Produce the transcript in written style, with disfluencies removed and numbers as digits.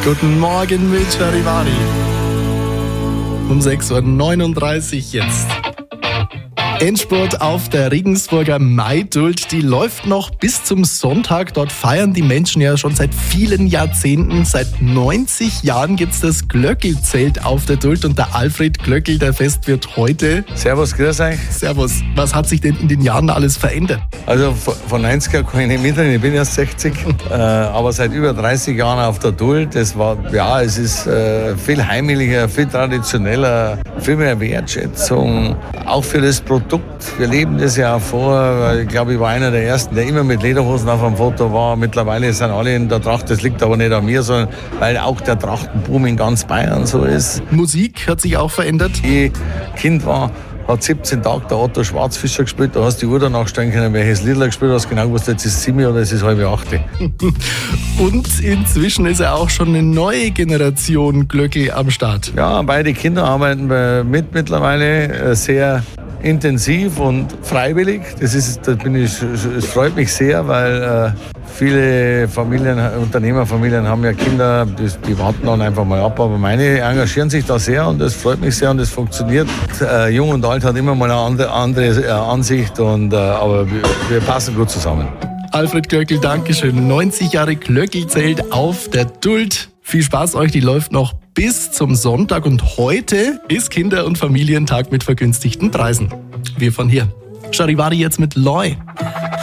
Guten Morgen mit Charivari. Um 6.39 Uhr jetzt. Endspurt auf der Regensburger Maidult, die läuft noch bis zum Sonntag. Dort feiern die Menschen ja schon seit vielen Jahrzehnten. Seit 90 Jahren gibt's das Glöckelzelt auf der Duld und der Alfred Glöckl, der Festwirt heute. Servus, grüß euch. Servus. Was hat sich denn in den Jahren alles verändert? Also von 90er kann ich nicht mitreden, ich bin erst 60, aber seit über 30 Jahren auf der Duld. Es ist viel heimeliger, viel traditioneller, viel mehr Wertschätzung, auch für das Produkt. Wir leben das ja auch vor, weil ich glaube, ich war einer der Ersten, der immer mit Lederhosen auf einem Foto war. Mittlerweile sind alle in der Tracht, das liegt aber nicht an mir, sondern weil auch der Trachtenboom in ganz Bayern so ist. Musik hat sich auch verändert. Ich Kind war, hat 17 Tage der Otto Schwarzfischer gespielt, da hast du die Uhr danach stellen können, welches Lied er gespielt hast, genau gewusst, jetzt ist es 7 oder es ist 7:30. Und inzwischen ist ja auch schon eine neue Generation Glöckl am Start. Ja, beide Kinder arbeiten mittlerweile sehr intensiv und freiwillig. Es freut mich sehr, weil viele Unternehmerfamilien haben ja Kinder, die warten dann einfach mal ab. Aber meine engagieren sich da sehr und das freut mich sehr und das funktioniert. Jung und alt hat immer mal eine andere Ansicht, aber wir passen gut zusammen. Alfred Glöckl, Dankeschön. 90 Jahre Glöckelzelt auf der Duld. Viel Spaß euch, die läuft noch bis zum Sonntag und heute ist Kinder- und Familientag mit vergünstigten Preisen. Wir von hier. Charivari jetzt mit Loy.